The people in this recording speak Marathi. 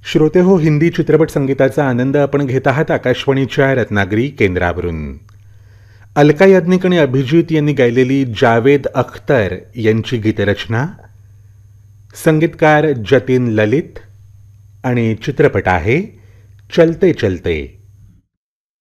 श्रोते हो, हिंदी चित्रपट संगीताचा आनंद आपण घेत आहात आकाशवाणीच्या रत्नागिरी केंद्रावरून. अलका याज्ञिक आणि अभिजित यांनी गायलेली जावेद अख्तर यांची गीतरचना, संगीतकार जतीन ललित आणि चित्रपट आहे चलते चलते.